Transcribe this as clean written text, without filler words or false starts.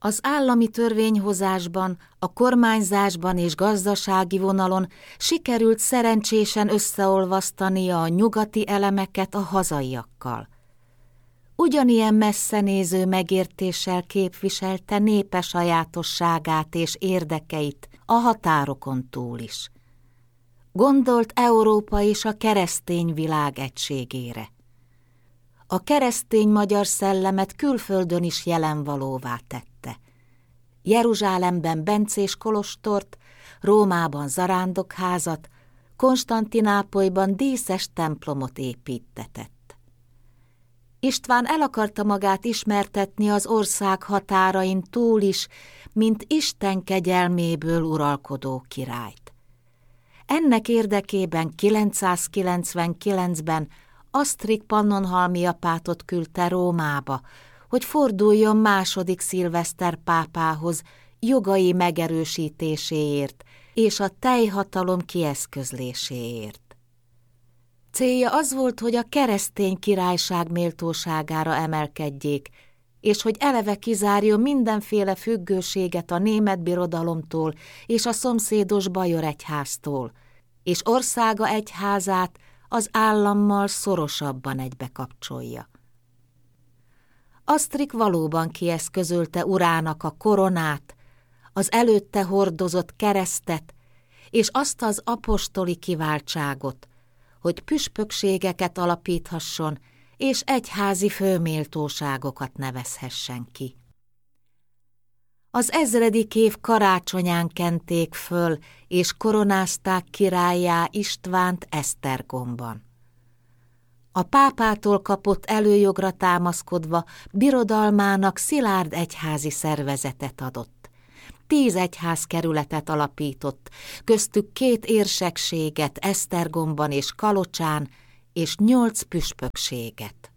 Az állami törvényhozásban, a kormányzásban és gazdasági vonalon sikerült szerencsésen összeolvasztania a nyugati elemeket a hazaiakkal. Ugyanilyen messzenéző megértéssel képviselte népe sajátosságát és érdekeit a határokon túl is. Gondolt Európa és a keresztény világ egységére. A keresztény magyar szellemet külföldön is jelenvalóvá tette. Jeruzsálemben bencés kolostort, Rómában zarándokházat, Konstantinápolyban díszes templomot építtetett. István el akarta magát ismertetni az ország határain túl is, mint Isten kegyelméből uralkodó királyt. Ennek érdekében 999-ben Asztrik Pannonhalmi apátot küldte Rómába, hogy forduljon második Szilveszter pápához jogai megerősítéséért és a teljhatalom kieszközléséért. Célja az volt, hogy a keresztény királyság méltóságára emelkedjék, és hogy eleve kizárjon mindenféle függőséget a német birodalomtól és a szomszédos Bajor egyháztól, és országa egyházát az állammal szorosabban egybekapcsolja. Asztrik valóban kieszközölte urának a koronát, az előtte hordozott keresztet, és azt az apostoli kiváltságot, hogy püspökségeket alapíthasson, és egyházi főméltóságokat nevezhessen ki. Az 1000. év karácsonyán kenték föl, és koronázták királlyá Istvánt Esztergomban. A pápától kapott előjogra támaszkodva birodalmának szilárd egyházi szervezetet adott. 10 egyházkerületet alapított, köztük 2 érsekséget Esztergomban és Kalocsán, és 8 püspökséget.